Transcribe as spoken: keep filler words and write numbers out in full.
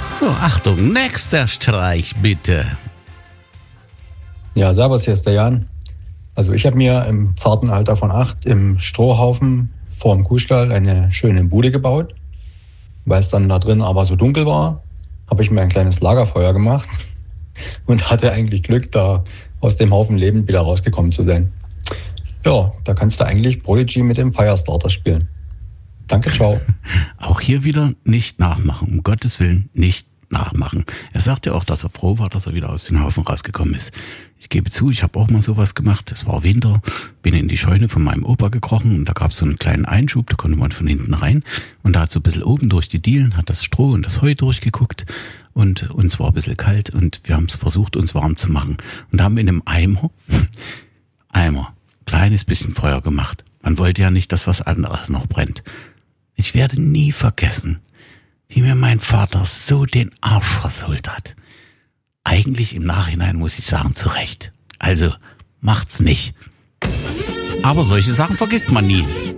So, Achtung, nächster Streich bitte. Ja, servus, hier ist der Jan. Also ich habe mir im zarten Alter von acht im Strohhaufen vor dem Kuhstall eine schöne Bude gebaut. Weil es dann da drin aber so dunkel war, habe ich mir ein kleines Lagerfeuer gemacht und hatte eigentlich Glück, da aus dem Haufen lebend wieder rausgekommen zu sein. Ja, da kannst du eigentlich Prodigy mit dem Firestarter spielen. Danke, ciao. Auch hier wieder nicht nachmachen, um Gottes Willen nicht nachmachen. Er sagt ja auch, dass er froh war, dass er wieder aus dem Haufen rausgekommen ist. Ich gebe zu, ich habe auch mal sowas gemacht. Es war Winter, bin in die Scheune von meinem Opa gekrochen und da gab es so einen kleinen Einschub, da konnte man von hinten rein und da hat so ein bisschen oben durch die Dielen, hat das Stroh und das Heu durchgeguckt und uns war ein bisschen kalt und wir haben es versucht, uns warm zu machen und haben in einem Eimer, Eimer, kleines bisschen Feuer gemacht. Man wollte ja nicht, dass was anderes noch brennt. Ich werde nie vergessen, wie mir mein Vater so den Arsch versohlt hat. Eigentlich im Nachhinein muss ich sagen, zu Recht. Also, macht's nicht. Aber solche Sachen vergisst man nie.